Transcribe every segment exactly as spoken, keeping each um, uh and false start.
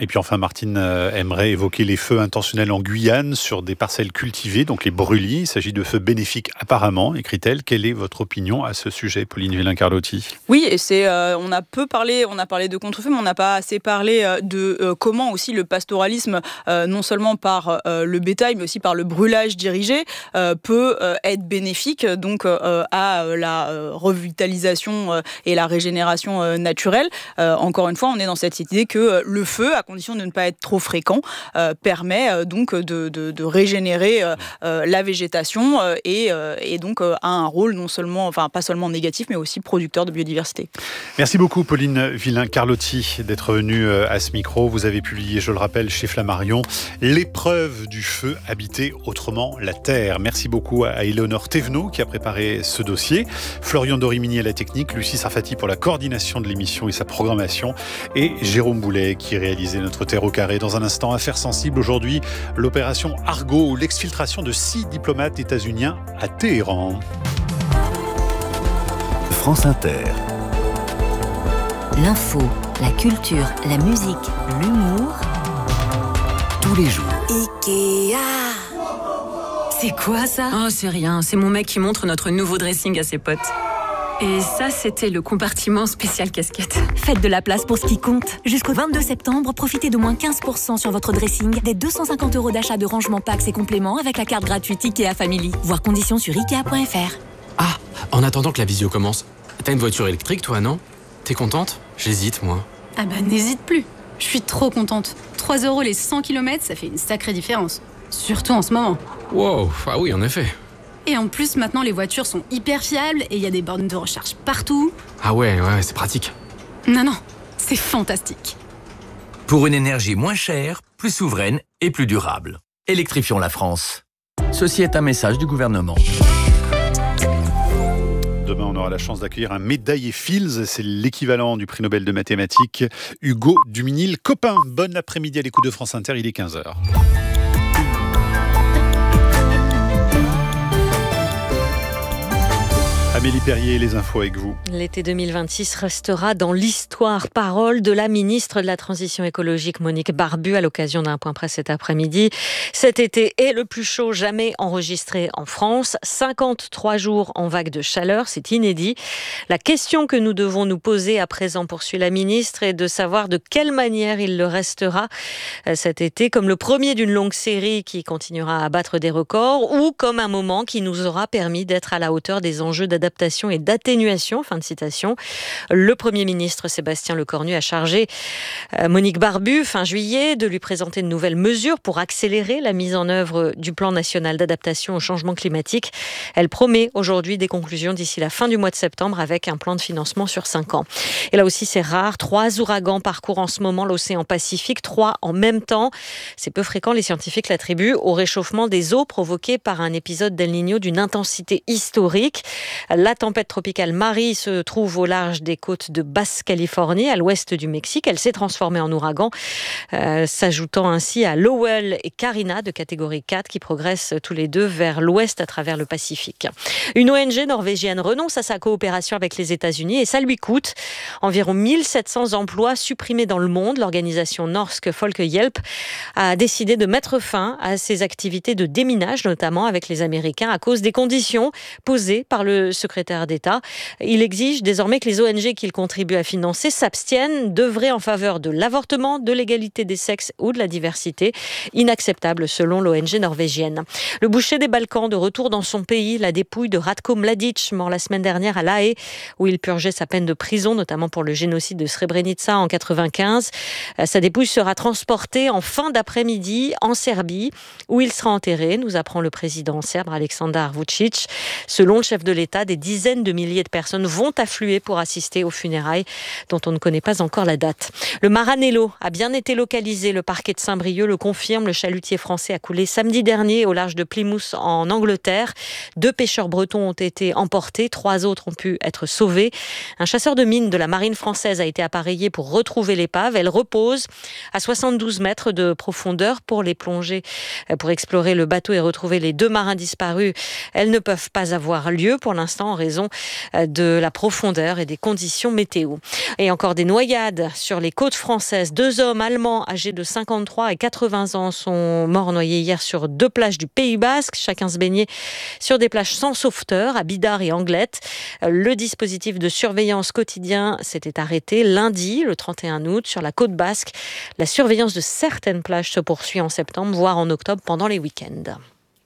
Et puis enfin, Martine euh, aimerait évoquer les feux intentionnels en Guyane sur des parcelles cultivées, donc les brûlis. Il s'agit de feux bénéfiques apparemment, écrit-elle. Quelle est votre opinion à ce sujet, Pauline Villain-Carlotti ? Oui, et c'est, euh, on a peu parlé, on a parlé de contre-feux, mais on n'a pas assez parlé euh, de euh, comment aussi le pastoralisme, euh, non seulement par euh, le bétail, mais aussi par le brûlage dirigé, euh, peut euh, être bénéfique donc euh, à la euh, revitalisation euh, et la régénération euh, naturelle. Euh, encore une fois, on est dans cette idée que euh, le feu, à condition de ne pas être trop fréquent, euh, permet euh, donc de, de, de régénérer euh, euh, la végétation euh, et, euh, et donc euh, a un rôle non seulement, enfin pas seulement négatif, mais aussi producteur de biodiversité. Merci beaucoup Pauline Villain-Carlotti d'être venue à ce micro. Vous avez publié, je le rappelle, chez Flammarion, L'épreuve du feu, habiter autrement la terre. Merci beaucoup à Éléonore Thévenot qui a préparé ce dossier, Florian Dorimini à la technique, Lucie Sarfati pour la coordination de l'émission et sa programmation, et Jérôme Boulet qui réalisait notre Terre au carré. Dans un instant, affaire sensible aujourd'hui, l'opération Argo ou l'exfiltration de six diplomates états-uniens à Téhéran. France Inter. L'info, la culture, la musique, l'humour. Tous les jours. Ikea. C'est quoi ça ? Oh, c'est rien. C'est mon mec qui montre notre nouveau dressing à ses potes. Et ça, c'était le compartiment spécial casquette. Faites de la place pour ce qui compte. Jusqu'au vingt-deux septembre, profitez de moins quinze pour cent sur votre dressing, des deux cent cinquante euros d'achat de rangement packs et compléments avec la carte gratuite Ikea Family. Voir conditions sur ikea point f r. Ah, en attendant que la visio commence, t'as une voiture électrique toi, non ? T'es contente ? J'hésite, moi. Ah bah n'hésite plus. Je suis trop contente. trois euros les cent kilomètres, ça fait une sacrée différence. Surtout en ce moment. Wow, ah oui, en effet. Et en plus, maintenant, les voitures sont hyper fiables et il y a des bornes de recharge partout. Ah ouais, ouais, c'est pratique. Non, non, c'est fantastique. Pour une énergie moins chère, plus souveraine et plus durable. Électrifions la France. Ceci est un message du gouvernement. Demain, on aura la chance d'accueillir un médaillé Fields. C'est l'équivalent du prix Nobel de mathématiques, Hugo Duminil-Copin. Bon après-midi à l'écoute de France Inter, il est quinze heures. Amélie Perrier, les infos avec vous. L'été deux mille vingt-six restera dans l'histoire. Parole de la ministre de la Transition écologique, Monique Barbu, à l'occasion d'un point presse cet après-midi. Cet été est le plus chaud jamais enregistré en France. cinquante-trois jours en vague de chaleur, c'est inédit. La question que nous devons nous poser à présent, poursuit la ministre, est de savoir de quelle manière il le restera cet été, comme le premier d'une longue série qui continuera à battre des records, ou comme un moment qui nous aura permis d'être à la hauteur des enjeux d'adaptation et d'atténuation, fin de citation. Le Premier ministre Sébastien Lecornu a chargé Monique Barbu, fin juillet, de lui présenter de nouvelles mesures pour accélérer la mise en œuvre du plan national d'adaptation au changement climatique. Elle promet aujourd'hui des conclusions d'ici la fin du mois de septembre avec un plan de financement sur cinq ans. Et là aussi, c'est rare. Trois ouragans parcourent en ce moment l'océan Pacifique, trois en même temps. C'est peu fréquent, les scientifiques l'attribuent au réchauffement des eaux provoqué par un épisode d'El Niño d'une intensité historique. La tempête tropicale Marie se trouve au large des côtes de Basse-Californie, à l'ouest du Mexique. Elle s'est transformée en ouragan, euh, s'ajoutant ainsi à Lowell et Karina de catégorie quatre qui progressent tous les deux vers l'ouest à travers le Pacifique. Une O N G norvégienne renonce à sa coopération avec les États-Unis et ça lui coûte environ mille sept cents emplois supprimés dans le monde. L'organisation Norsk Folkehjelp a décidé de mettre fin à ses activités de déminage, notamment avec les Américains, à cause des conditions posées par le secrétaire d'État. Il exige désormais que les O N G qu'il contribue à financer s'abstiennent d'œuvrer en faveur de l'avortement, de l'égalité des sexes ou de la diversité. Inacceptable selon l'O N G norvégienne. Le boucher des Balkans de retour dans son pays, la dépouille de Ratko Mladic, mort la semaine dernière à La Haye, où il purgeait sa peine de prison, notamment pour le génocide de Srebrenica en quatre-vingt-quinze. Sa dépouille sera transportée en fin d'après-midi en Serbie, où il sera enterré, nous apprend le président serbe Aleksandar Vučić. Selon le chef de l'État, des dizaines de milliers de personnes vont affluer pour assister aux funérailles dont on ne connaît pas encore la date. Le Maranello a bien été localisé. Le parquet de Saint-Brieuc le confirme. Le chalutier français a coulé samedi dernier au large de Plymouth en Angleterre. Deux pêcheurs bretons ont été emportés. Trois autres ont pu être sauvés. Un chasseur de mines de la marine française a été appareillé pour retrouver l'épave. Elle repose à soixante-douze mètres de profondeur. Pour les plonger, pour explorer le bateau et retrouver les deux marins disparus, elles ne peuvent pas avoir lieu pour l'instant en raison de la profondeur et des conditions météo. Et encore des noyades sur les côtes françaises. Deux hommes allemands âgés de cinquante-trois et quatre-vingts ans sont morts noyés hier sur deux plages du Pays Basque. Chacun se baignait sur des plages sans sauveteur à Bidart et Anglette. Le dispositif de surveillance quotidien s'était arrêté lundi, le trente et un août, sur la côte basque. La surveillance de certaines plages se poursuit en septembre, voire en octobre pendant les week-ends.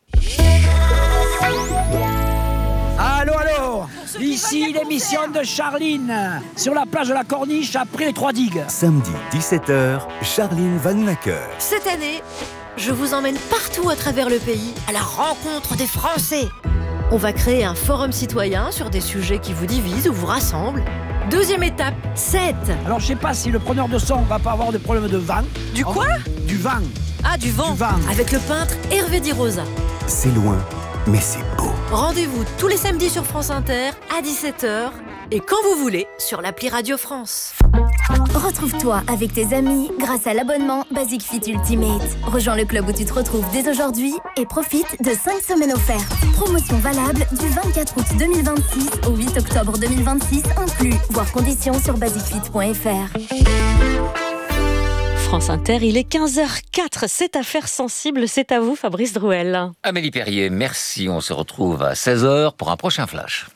Allô, allô, ici l'émission de Charline, sur la plage de la Corniche après les trois digues. Samedi dix-sept heures, Charline Vanhoenacker. Cette année, je vous emmène partout à travers le pays à la rencontre des Français. On va créer un forum citoyen sur des sujets qui vous divisent ou vous rassemblent. Deuxième étape, sept. Alors je sais pas si le preneur de son va pas avoir des problèmes de vent. Du quoi ? Du vent. Ah, du vent. Du vent. Avec le peintre Hervé Di Rosa. C'est loin, mais c'est beau. Rendez-vous tous les samedis sur France Inter à dix-sept heures et quand vous voulez sur l'appli Radio France. Retrouve-toi avec tes amis grâce à l'abonnement Basic Fit Ultimate. Rejoins le club où tu te retrouves dès aujourd'hui et profite de cinq semaines offertes. Promotion valable du vingt-quatre août deux mille vingt-six au huit octobre deux mille vingt-six inclus. Voir conditions sur basic fit point f r. France Inter, il est quinze heures quatre. Cette affaire sensible, c'est à vous, Fabrice Drouel. Amélie Perrier, merci. On se retrouve à seize heures pour un prochain flash.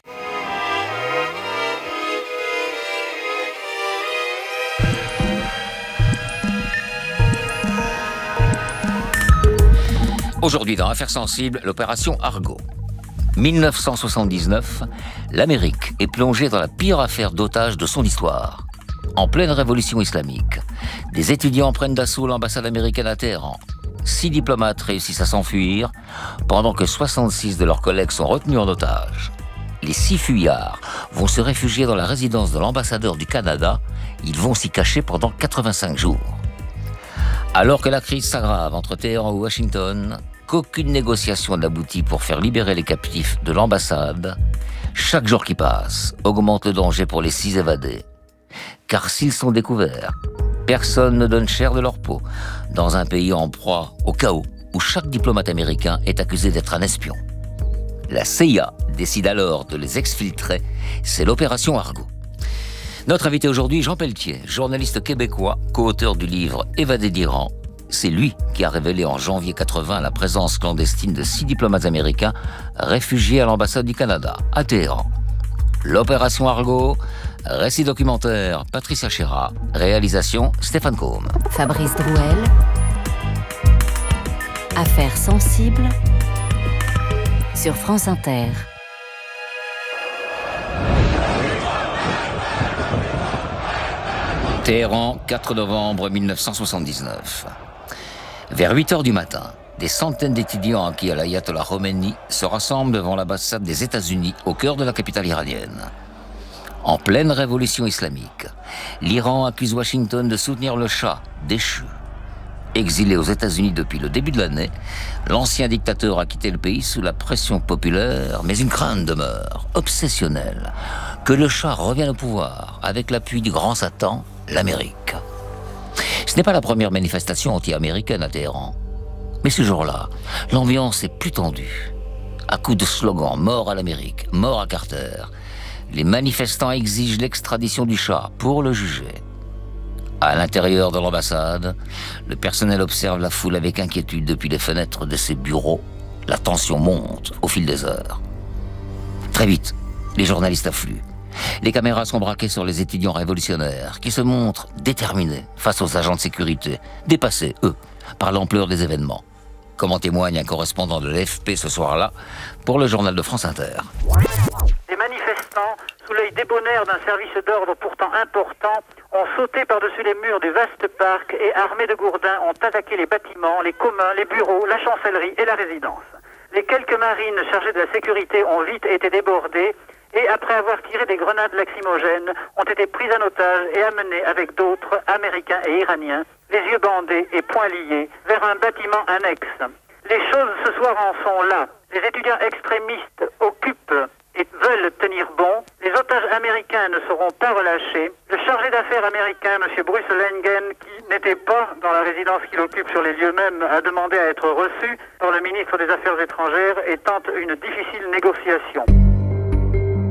Aujourd'hui, dans Affaires sensibles, l'opération Argo. dix-neuf cent soixante-dix-neuf, l'Amérique est plongée dans la pire affaire d'otage de son histoire. En pleine révolution islamique, des étudiants prennent d'assaut l'ambassade américaine à Téhéran. Six diplomates réussissent à s'enfuir, pendant que soixante-six de leurs collègues sont retenus en otage. Les six fuyards vont se réfugier dans la résidence de l'ambassadeur du Canada. Ils vont s'y cacher pendant quatre-vingt-cinq jours. Alors que la crise s'aggrave entre Téhéran et Washington, qu'aucune négociation n'aboutit pour faire libérer les captifs de l'ambassade, chaque jour qui passe augmente le danger pour les six évadés. Car s'ils sont découverts, personne ne donne cher de leur peau dans un pays en proie au chaos où chaque diplomate américain est accusé d'être un espion. La C I A décide alors de les exfiltrer. C'est l'opération Argo. Notre invité aujourd'hui, Jean Pelletier, journaliste québécois, co-auteur du livre « Évadé d'Iran ». C'est lui qui a révélé en janvier quatre-vingts la présence clandestine de six diplomates américains réfugiés à l'ambassade du Canada, à Téhéran. L'opération Argo, récit documentaire Patricia Chéra, réalisation Stéphane Combe. Fabrice Drouel. Affaires sensibles sur France Inter. Téhéran, quatre novembre mille neuf cent soixante-dix-neuf. Vers huit heures du matin, des centaines d'étudiants acquis à l'ayatollah Khomeini se rassemblent devant l'ambassade des États-Unis au cœur de la capitale iranienne. En pleine révolution islamique, l'Iran accuse Washington de soutenir le Shah, déchu. Exilé aux États-Unis depuis le début de l'année, l'ancien dictateur a quitté le pays sous la pression populaire, mais une crainte demeure, obsessionnelle, que le Shah revienne au pouvoir avec l'appui du grand Satan, l'Amérique. Ce n'est pas la première manifestation anti-américaine à Téhéran. Mais ce jour-là, l'ambiance est plus tendue. À coups de slogans « Mort à l'Amérique »,« Mort à Carter », les manifestants exigent l'extradition du Shah pour le juger. À l'intérieur de l'ambassade, le personnel observe la foule avec inquiétude depuis les fenêtres de ses bureaux. La tension monte au fil des heures. Très vite, les journalistes affluent. Les caméras sont braquées sur les étudiants révolutionnaires qui se montrent déterminés face aux agents de sécurité, dépassés, eux, par l'ampleur des événements. Comme en témoigne un correspondant de l'A F P ce soir-là pour le journal de France Inter. Les manifestants, sous l'œil débonnaire d'un service d'ordre pourtant important, ont sauté par-dessus les murs du vaste parc et, armés de gourdins, ont attaqué les bâtiments, les communs, les bureaux, la chancellerie et la résidence. Les quelques marines chargées de la sécurité ont vite été débordées et, après avoir tiré des grenades lacrymogènes, ont été pris en otage et amenés avec d'autres, Américains et Iraniens, les yeux bandés et poings liés, vers un bâtiment annexe. Les choses ce soir en sont là. Les étudiants extrémistes occupent et veulent tenir bon. Les otages américains ne seront pas relâchés. Le chargé d'affaires américain, M. Bruce Lengen, qui n'était pas dans la résidence qu'il occupe sur les lieux mêmes, a demandé à être reçu par le ministre des Affaires étrangères et tente une difficile négociation.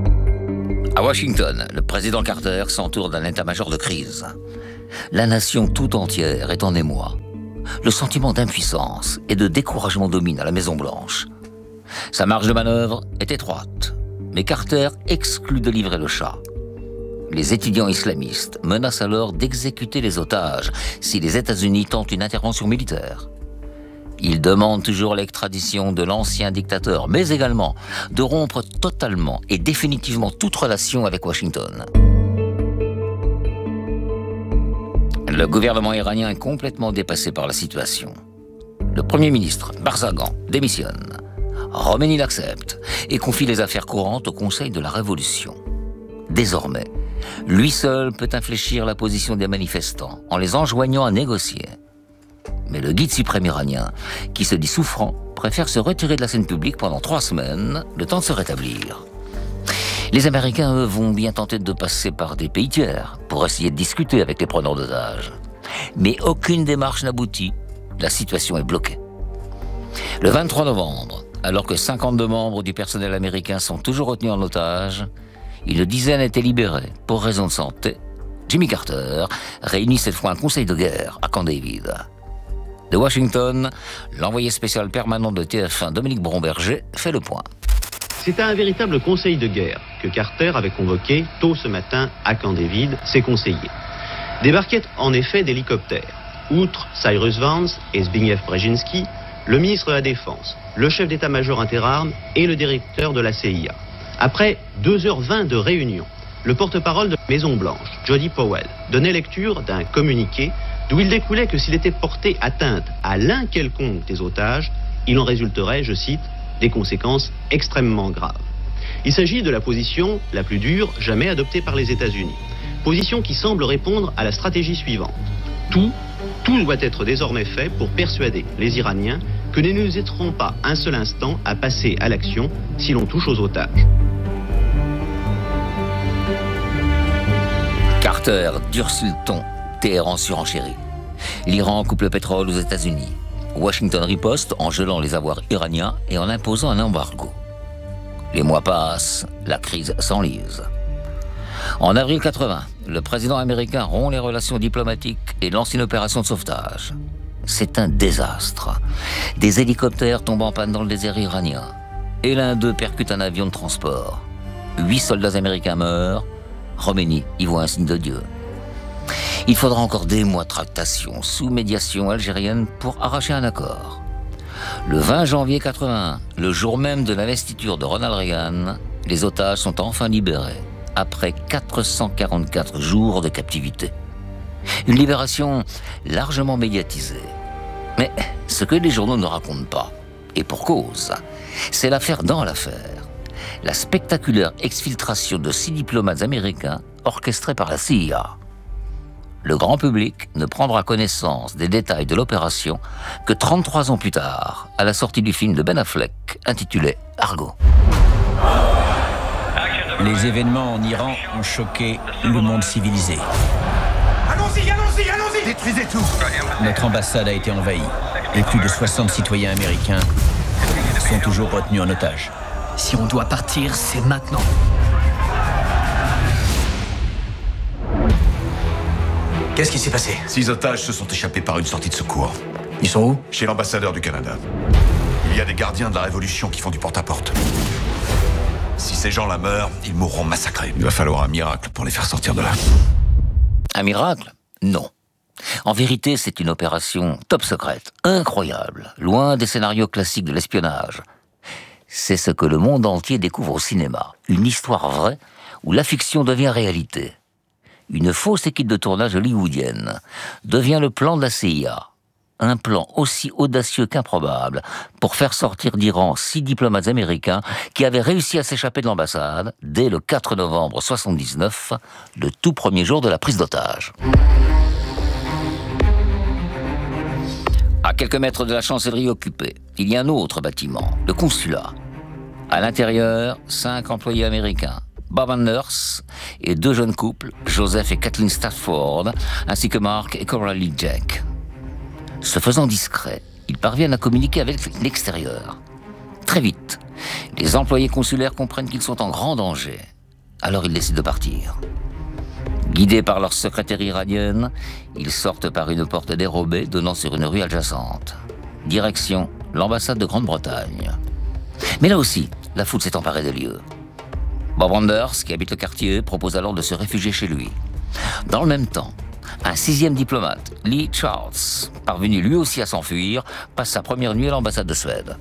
À Washington, le président Carter s'entoure d'un état-major de crise. La nation tout entière est en émoi. Le sentiment d'impuissance et de découragement domine à la Maison-Blanche. Sa marge de manœuvre est étroite, mais Carter exclut de livrer le chat. Les étudiants islamistes menacent alors d'exécuter les otages si les États-Unis tentent une intervention militaire. Ils demandent toujours l'extradition de l'ancien dictateur, mais également de rompre totalement et définitivement toute relation avec Washington. Le gouvernement iranien est complètement dépassé par la situation. Le Premier ministre, Barzaghan, démissionne. Khomeini l'accepte et confie les affaires courantes au Conseil de la Révolution. Désormais, lui seul peut infléchir la position des manifestants en les enjoignant à négocier. Mais le guide suprême iranien, qui se dit souffrant, préfère se retirer de la scène publique pendant trois semaines, le temps de se rétablir. Les Américains, eux, vont bien tenter de passer par des pays tiers pour essayer de discuter avec les preneurs d'otages. Mais aucune démarche n'aboutit. La situation est bloquée. Le vingt-trois novembre, alors que cinquante-deux membres du personnel américain sont toujours retenus en otage, une dizaine étaient libérés pour raison de santé. Jimmy Carter réunit cette fois un conseil de guerre à Camp David. De Washington, l'envoyé spécial permanent de T F un, Dominique Bromberger, fait le point. C'est un véritable conseil de guerre que Carter avait convoqué tôt ce matin à Camp David, ses conseillers. Débarquaient en effet d'hélicoptères. Outre Cyrus Vance et Zbigniew Brzezinski, le ministre de la Défense, le chef d'état-major interarmes et le directeur de la C I A. Après deux heures vingt de réunion, le porte-parole de la Maison-Blanche, Jody Powell, donnait lecture d'un communiqué d'où il découlait que s'il était porté atteinte à l'un quelconque des otages, il en résulterait, je cite, des conséquences extrêmement graves. Il s'agit de la position la plus dure jamais adoptée par les États-Unis. Position qui semble répondre à la stratégie suivante. Tout, tout doit être désormais fait pour persuader les Iraniens que nous n'hésiterons pas un seul instant à passer à l'action si l'on touche aux otages. Carter durcit le ton, Téhéran surenchérit. L'Iran coupe le pétrole aux États-Unis. Washington riposte en gelant les avoirs iraniens et en imposant un embargo. Les mois passent, la crise s'enlise. En avril quatre-vingt, le président américain rompt les relations diplomatiques et lance une opération de sauvetage. C'est un désastre. Des hélicoptères tombent en panne dans le désert iranien. Et l'un d'eux percute un avion de transport. Huit soldats américains meurent. Khomeini y voit un signe de Dieu. Il faudra encore des mois de tractation sous médiation algérienne pour arracher un accord. Le vingt janvier quatre-vingt-un, le jour même de l'investiture de Ronald Reagan, les otages sont enfin libérés, après quatre cent quarante-quatre jours de captivité. Une libération largement médiatisée. Mais ce que les journaux ne racontent pas, et pour cause, c'est l'affaire dans l'affaire. La spectaculaire exfiltration de six diplomates américains orchestrée par la C I A. Le grand public ne prendra connaissance des détails de l'opération que trente-trois ans plus tard, à la sortie du film de Ben Affleck, intitulé Argo. Les événements en Iran ont choqué le monde civilisé. Allons-y, allons-y, allons-y! Détruisez tout! Notre ambassade a été envahie et plus de soixante citoyens américains sont toujours retenus en otage. Si on doit partir, c'est maintenant. Qu'est-ce qui s'est passé? Six otages se sont échappés par une sortie de secours. Ils sont où? Chez l'ambassadeur du Canada. Il y a des gardiens de la Révolution qui font du porte-à-porte. Si ces gens-là meurent, ils mourront massacrés. Il va falloir un miracle pour les faire sortir de là. Un miracle? Non. En vérité, c'est une opération top secrète, incroyable, loin des scénarios classiques de l'espionnage. C'est ce que le monde entier découvre au cinéma. Une histoire vraie où la fiction devient réalité. Une fausse équipe de tournage hollywoodienne devient le plan de la C I A. Un plan aussi audacieux qu'improbable pour faire sortir d'Iran six diplomates américains qui avaient réussi à s'échapper de l'ambassade dès le quatre novembre soixante-dix-neuf, le tout premier jour de la prise d'otage. À quelques mètres de la chancellerie occupée, il y a un autre bâtiment, le consulat. À l'intérieur, cinq employés américains. Bob Anders et deux jeunes couples, Joseph et Kathleen Stafford, ainsi que Mark et Coralie Jack. Se faisant discrets, ils parviennent à communiquer avec l'extérieur. Très vite, les employés consulaires comprennent qu'ils sont en grand danger. Alors ils décident de partir. Guidés par leur secrétaire iranienne, ils sortent par une porte dérobée donnant sur une rue adjacente. Direction l'ambassade de Grande-Bretagne. Mais là aussi, la foule s'est emparée des lieux. Bob Anders, qui habite le quartier, propose alors de se réfugier chez lui. Dans le même temps, un sixième diplomate, Lee Charles, parvenu lui aussi à s'enfuir, passe sa première nuit à l'ambassade de Suède.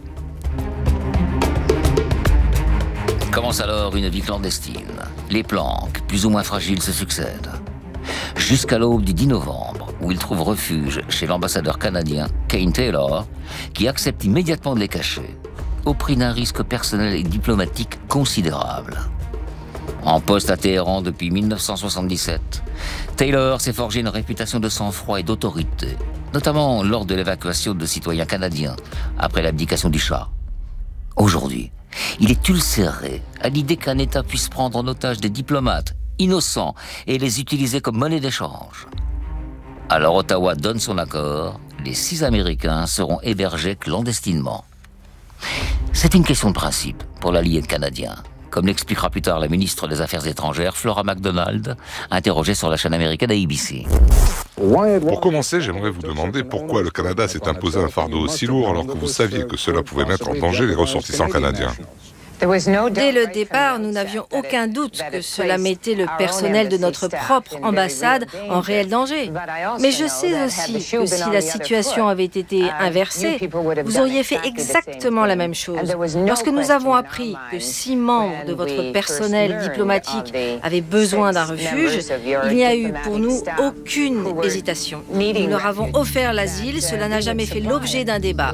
Commence alors une vie clandestine. Les planques, plus ou moins fragiles, se succèdent. Jusqu'à l'aube du dix novembre, où il trouve refuge chez l'ambassadeur canadien, Kane Taylor, qui accepte immédiatement de les cacher, au prix d'un risque personnel et diplomatique considérable. En poste à Téhéran depuis mille neuf cent soixante-dix-sept, Taylor s'est forgé une réputation de sang-froid et d'autorité, notamment lors de l'évacuation de citoyens canadiens après l'abdication du Shah. Aujourd'hui, il est ulcéré à l'idée qu'un État puisse prendre en otage des diplomates innocents et les utiliser comme monnaie d'échange. Alors Ottawa donne son accord, les six Américains seront hébergés clandestinement. C'est une question de principe pour l'allié canadien, comme l'expliquera plus tard la ministre des Affaires étrangères, Flora MacDonald, interrogée sur la chaîne américaine A B C. Pour commencer, j'aimerais vous demander pourquoi le Canada s'est imposé un fardeau aussi lourd alors que vous saviez que cela pouvait mettre en danger les ressortissants canadiens. Dès le départ, nous n'avions aucun doute que cela mettait le personnel de notre propre ambassade en réel danger. Mais je sais aussi que si la situation avait été inversée, vous auriez fait exactement la même chose. Lorsque nous avons appris que six membres de votre personnel diplomatique avaient besoin d'un refuge, il n'y a eu pour nous aucune hésitation. Nous leur avons offert l'asile, cela n'a jamais fait l'objet d'un débat.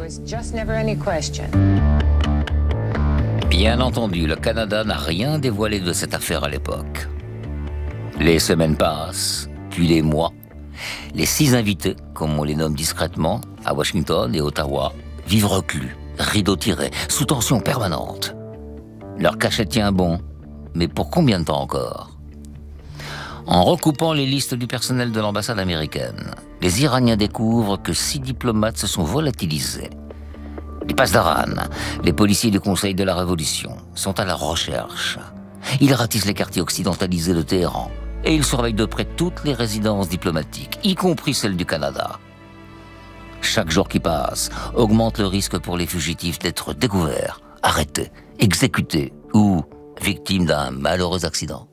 Bien entendu, le Canada n'a rien dévoilé de cette affaire à l'époque. Les semaines passent, puis les mois. Les six invités, comme on les nomme discrètement, à Washington et Ottawa, vivent reclus, rideaux tirés, sous tension permanente. Leur cachet tient bon, mais pour combien de temps encore? En recoupant les listes du personnel de l'ambassade américaine, les Iraniens découvrent que six diplomates se sont volatilisés. Les Pasdaran, les policiers du Conseil de la Révolution, sont à la recherche. Ils ratissent les quartiers occidentalisés de Téhéran et ils surveillent de près toutes les résidences diplomatiques, y compris celles du Canada. Chaque jour qui passe augmente le risque pour les fugitifs d'être découverts, arrêtés, exécutés ou victimes d'un malheureux accident.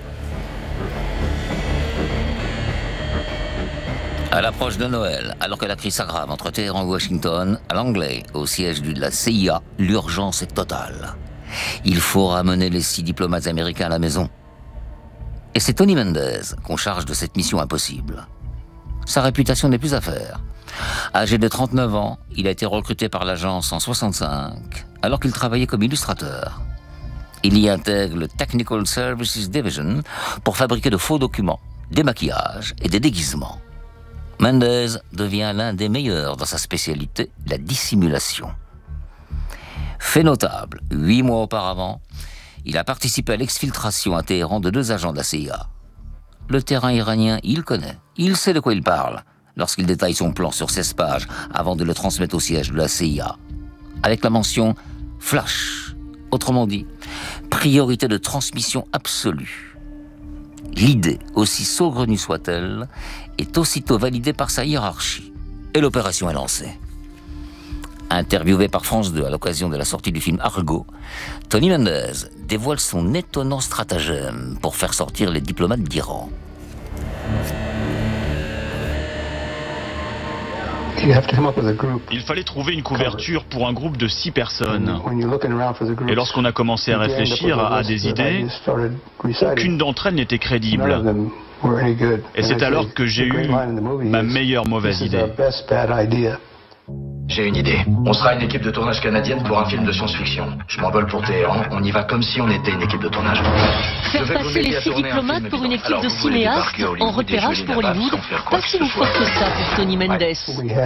À l'approche de Noël, alors que la crise s'aggrave entre Téhéran et Washington, à Langley, au siège de la C I A, l'urgence est totale. Il faut ramener les six diplomates américains à la maison. Et c'est Tony Mendez qu'on charge de cette mission impossible. Sa réputation n'est plus à faire. Âgé de trente-neuf ans, il a été recruté par l'agence en soixante-cinq, alors qu'il travaillait comme illustrateur. Il y intègre le Technical Services Division pour fabriquer de faux documents, des maquillages et des déguisements. Mendez devient l'un des meilleurs dans sa spécialité, la dissimulation. Fait notable, huit mois auparavant, il a participé à l'exfiltration à Téhéran de deux agents de la C I A. Le terrain iranien, il connaît, il sait de quoi il parle, lorsqu'il détaille son plan sur seize pages avant de le transmettre au siège de la C I A, avec la mention « flash », autrement dit, priorité de transmission absolue. L'idée, aussi saugrenue soit-elle, est aussitôt validée par sa hiérarchie, et l'opération est lancée. Interviewé par France deux à l'occasion de la sortie du film Argo, Tony Mendez dévoile son étonnant stratagème pour faire sortir les diplomates d'Iran. Il fallait trouver une couverture pour un groupe de six personnes. Et lorsqu'on a commencé à réfléchir à des idées, aucune d'entre elles n'était crédible. Et c'est alors que j'ai eu ma meilleure mauvaise idée. J'ai une idée. On sera une équipe de tournage canadienne pour un film de science-fiction. Je m'envole pour Téhéran, on y va comme si on était une équipe de tournage. Faire passer les six diplomates pour une équipe de cinéastes en repérage pour Hollywood, pas si vous faites que ça pour Tony Mendez.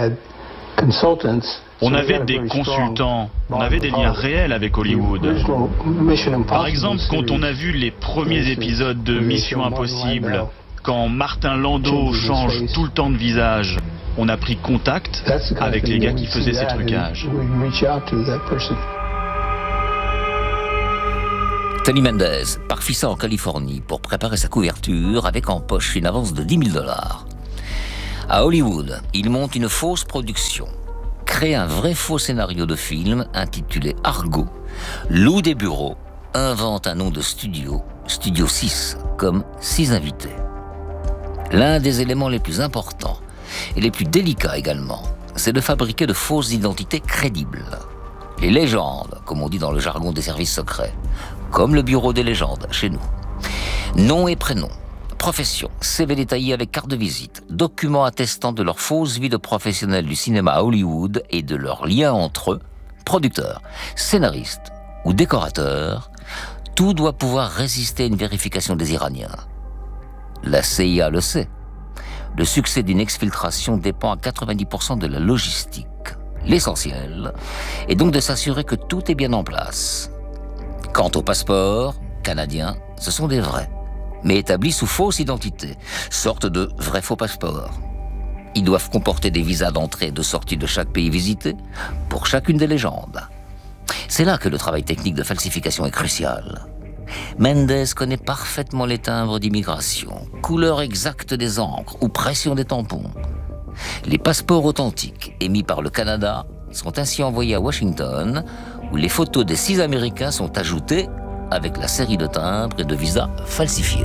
On avait des consultants, on avait des liens réels avec Hollywood. Par exemple, quand on a vu les premiers épisodes de Mission Impossible, quand Martin Landau change tout le temps de visage, on a pris contact avec les gars qui faisaient ces trucages. Tony Mendez part Fissa en Californie pour préparer sa couverture avec en poche une avance de dix mille dollars. À Hollywood, il monte une fausse production, crée un vrai faux scénario de film intitulé Argo, loue des bureaux, invente un nom de studio, Studio six, comme six invités. L'un des éléments les plus importants et les plus délicats également, c'est de fabriquer de fausses identités crédibles. Les légendes, comme on dit dans le jargon des services secrets, comme le bureau des légendes chez nous. Nom et prénom, profession, C V détaillé avec carte de visite, documents attestant de leur fausse vie de professionnels du cinéma à Hollywood et de leur lien entre eux, producteurs, scénaristes ou décorateurs, tout doit pouvoir résister à une vérification des Iraniens. La C I A le sait. Le succès d'une exfiltration dépend à quatre-vingt-dix pour cent de la logistique. L'essentiel est donc de s'assurer que tout est bien en place. Quant aux passeports canadiens, ce sont des vrais, mais établis sous fausse identité, sorte de vrais faux passeports. Ils doivent comporter des visas d'entrée et de sortie de chaque pays visité pour chacune des légendes. C'est là que le travail technique de falsification est crucial. Mendez connaît parfaitement les timbres d'immigration, couleur exacte des encres ou pression des tampons. Les passeports authentiques émis par le Canada sont ainsi envoyés à Washington, où les photos des six Américains sont ajoutées avec la série de timbres et de visas falsifiés.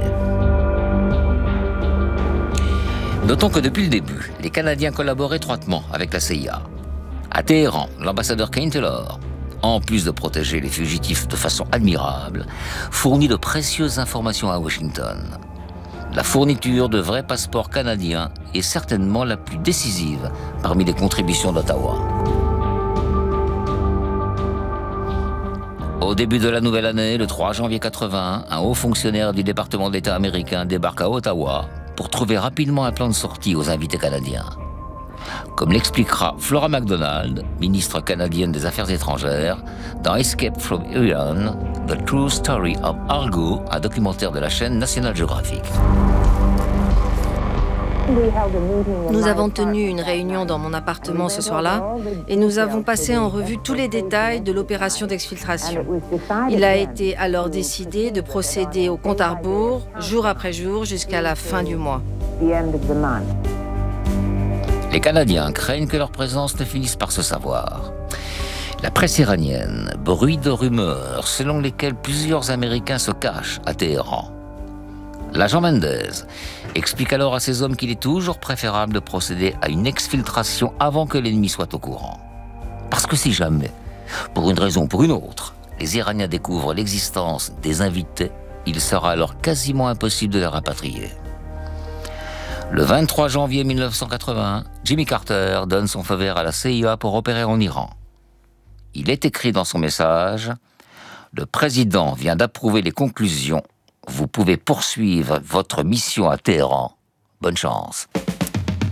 Notons que depuis le début, les Canadiens collaborent étroitement avec la C I A. À Téhéran, l'ambassadeur Kane Taylor, en plus de protéger les fugitifs de façon admirable, fournit de précieuses informations à Washington. La fourniture de vrais passeports canadiens est certainement la plus décisive parmi les contributions d'Ottawa. Au début de la nouvelle année, le trois janvier quatre-vingt, un haut fonctionnaire du département d'État américain débarque à Ottawa pour trouver rapidement un plan de sortie aux invités canadiens. Comme l'expliquera Flora MacDonald, ministre canadienne des Affaires étrangères, dans Escape from Iran, The True Story of Argo, un documentaire de la chaîne National Geographic. Nous avons tenu une réunion dans mon appartement ce soir-là et nous avons passé en revue tous les détails de l'opération d'exfiltration. Il a été alors décidé de procéder au compte à rebours, jour après jour, jusqu'à la fin du mois. Les Canadiens craignent que leur présence ne finisse par se savoir. La presse iranienne bruit de rumeurs selon lesquelles plusieurs Américains se cachent à Téhéran. L'agent Mendez explique alors à ses hommes qu'il est toujours préférable de procéder à une exfiltration avant que l'ennemi soit au courant. Parce que si jamais, pour une raison ou pour une autre, les Iraniens découvrent l'existence des invités, il sera alors quasiment impossible de les rapatrier. Le vingt-trois janvier mille neuf cent quatre-vingt-un, Jimmy Carter donne son feu vert à la C I A pour opérer en Iran. Il est écrit dans son message « Le président vient d'approuver les conclusions. Vous pouvez poursuivre votre mission à Téhéran. Bonne chance ».